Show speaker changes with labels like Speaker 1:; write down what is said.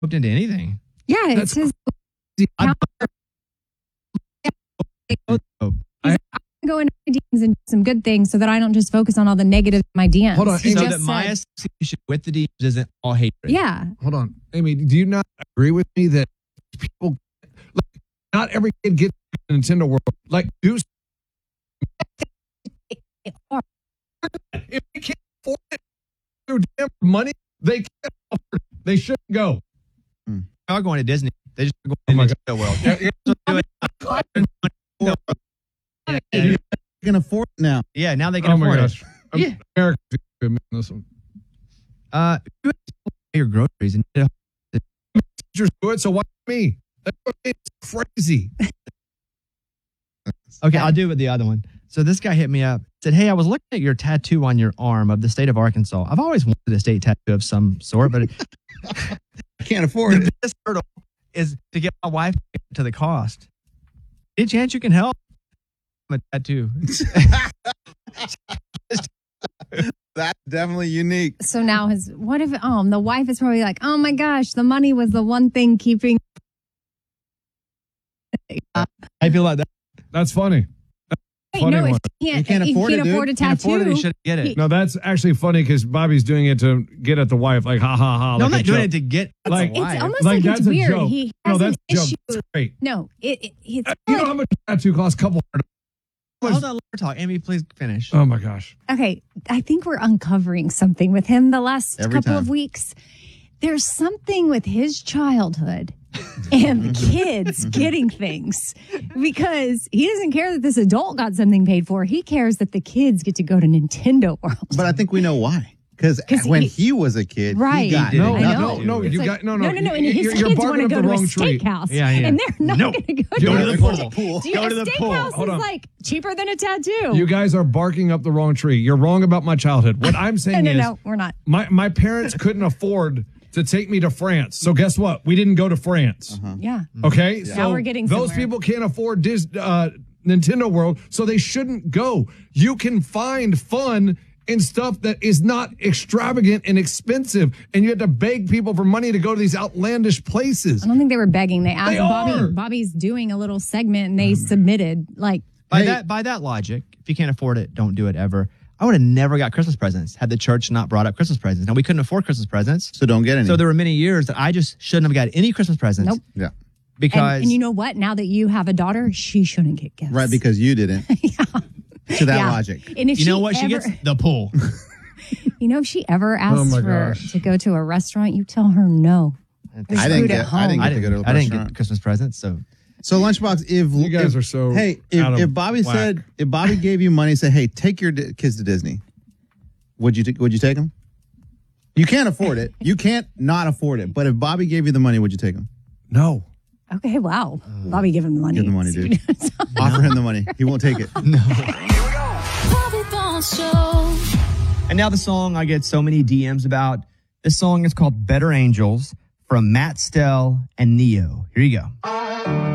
Speaker 1: hooked into anything.
Speaker 2: Yeah, it's his.
Speaker 1: I
Speaker 2: Go into my DMs and do some good things so that I don't just focus on all the negatives in my DMs.
Speaker 3: Hold on,
Speaker 2: He
Speaker 1: know
Speaker 2: just
Speaker 1: that my
Speaker 2: said-
Speaker 1: association with the DMs isn't all hatred.
Speaker 2: yeah.
Speaker 3: Hold on, Amy. Do you not agree with me that people, like, not every kid gets a Nintendo World? Like, do if they can't afford it, their damn money, they can't afford it. They shouldn't go.
Speaker 1: They're all going to Disney. They just go
Speaker 3: Oh my
Speaker 1: to Nintendo World.
Speaker 4: You can afford it now.
Speaker 1: Yeah, now they can
Speaker 3: Oh my
Speaker 1: afford
Speaker 3: gosh.
Speaker 1: it. Yeah.
Speaker 3: America's good, man, this one.
Speaker 1: You your groceries and
Speaker 3: Teachers do it, so why me? It's crazy.
Speaker 1: okay, I'll do it with the other one. So this guy hit me up, said, "Hey, I was looking at your tattoo on your arm of the state of Arkansas. I've always wanted a state tattoo of some sort, but
Speaker 4: I can't afford it.
Speaker 1: this hurdle is to get my wife to the cost. Any chance you can help? I'm a tattoo."
Speaker 4: That's definitely unique.
Speaker 2: So now what if the wife is probably like, oh my gosh, the money was the one thing keeping.
Speaker 1: How you feel about that?
Speaker 3: That's funny.
Speaker 2: Wait,
Speaker 3: Funny
Speaker 2: no,
Speaker 3: one.
Speaker 2: if he can't
Speaker 4: afford it, dude.
Speaker 2: afford a
Speaker 1: Can't
Speaker 2: tattoo.
Speaker 1: afford it, he should get it.
Speaker 3: No, that's actually funny because Bobby's doing it to get at the wife. Like, ha ha ha.
Speaker 1: No,
Speaker 3: like
Speaker 1: I'm not
Speaker 3: a
Speaker 1: doing
Speaker 3: joke.
Speaker 1: it to get
Speaker 3: Like-
Speaker 1: the wife.
Speaker 2: It's almost
Speaker 3: Like,
Speaker 2: like,
Speaker 3: that's
Speaker 2: it's
Speaker 3: a
Speaker 2: weird.
Speaker 3: joke.
Speaker 2: He
Speaker 3: No,
Speaker 2: has
Speaker 3: that's
Speaker 2: an
Speaker 3: a joke.
Speaker 2: issue.
Speaker 3: That's great.
Speaker 2: No, it's
Speaker 3: You know how much a tattoo costs? A couple hundred.
Speaker 1: Hold on, let her talk. Amy, please finish.
Speaker 3: Oh my gosh.
Speaker 2: okay. I think we're uncovering something with him the last
Speaker 4: Every
Speaker 2: couple
Speaker 4: time.
Speaker 2: of weeks. There's something with his childhood and the kids getting things because he doesn't care that this adult got something paid for. He cares that the kids get to go to Nintendo World.
Speaker 4: But I think we know why. Because
Speaker 2: 'Cause
Speaker 4: when
Speaker 2: he-
Speaker 4: he was a kid,
Speaker 2: Right.
Speaker 4: he got
Speaker 3: No,
Speaker 2: I know.
Speaker 3: no, no.
Speaker 2: It's
Speaker 3: You
Speaker 2: like,
Speaker 3: got no.
Speaker 2: no. And his
Speaker 3: You're
Speaker 2: kids want
Speaker 3: barking
Speaker 2: to
Speaker 3: up
Speaker 2: go
Speaker 3: the
Speaker 2: to a
Speaker 3: wrong tree.
Speaker 2: steakhouse.
Speaker 1: Yeah, yeah.
Speaker 2: And they're not
Speaker 1: No.
Speaker 2: going to go
Speaker 3: Go
Speaker 2: to
Speaker 3: to
Speaker 2: a
Speaker 3: the
Speaker 4: pool.
Speaker 2: Do you
Speaker 1: Go
Speaker 2: know
Speaker 1: to the pool.
Speaker 2: steakhouse
Speaker 3: Hold
Speaker 2: is
Speaker 3: on.
Speaker 2: like cheaper than a tattoo.
Speaker 3: You guys are barking up the wrong tree. You're wrong about my childhood. What I'm saying is,
Speaker 2: no, we're not.
Speaker 3: my parents couldn't afford to take me to France. So guess what? We didn't go to France.
Speaker 2: Yeah.
Speaker 3: Okay, so
Speaker 2: Now we're getting
Speaker 3: those
Speaker 2: somewhere.
Speaker 3: people can't afford Nintendo World, so they shouldn't go. You can find fun in stuff that is not extravagant and expensive, and you have to beg people for money to go to these outlandish places.
Speaker 2: I don't think they were begging. They asked
Speaker 3: They are.
Speaker 2: Bobby's doing a little segment and they submitted like
Speaker 1: By that logic, if you can't afford it, don't do it ever. I would have never got Christmas presents had the church not brought up Christmas presents. Now, we couldn't afford Christmas presents.
Speaker 4: So don't get any.
Speaker 1: So there were many years that I just shouldn't have got any Christmas presents.
Speaker 2: Nope.
Speaker 4: yeah.
Speaker 1: Because
Speaker 2: and you know what? Now that you have a daughter, she shouldn't get gifts.
Speaker 4: Right, because you didn't. To that logic.
Speaker 2: And if
Speaker 1: you know what? She
Speaker 2: ever,
Speaker 1: gets the pool.
Speaker 2: You know, if she ever asks
Speaker 3: my
Speaker 2: for
Speaker 3: gosh.
Speaker 2: to go to a restaurant, you tell her no. There's
Speaker 4: I didn't
Speaker 2: food at
Speaker 4: get
Speaker 2: home.
Speaker 4: to go to a
Speaker 1: I didn't
Speaker 4: restaurant.
Speaker 1: get Christmas presents, so
Speaker 4: So Lunchbox, if
Speaker 3: You guys are so
Speaker 4: hey,
Speaker 3: out of
Speaker 4: if Bobby
Speaker 3: whack.
Speaker 4: said if Bobby gave you money, say, hey, take your kids to Disney, would you take them? You can't afford it. You can't not afford it. But if Bobby gave you the money, would you take him?
Speaker 3: No.
Speaker 2: Okay, wow. Bobby, give him the money.
Speaker 4: Give him the money, dude. Offer him the money. He won't take it.
Speaker 5: Bobby Bones Show.
Speaker 1: And now the song I get so many DMs about. This song is called Better Angels from Matt Stell and Neo. Here you go.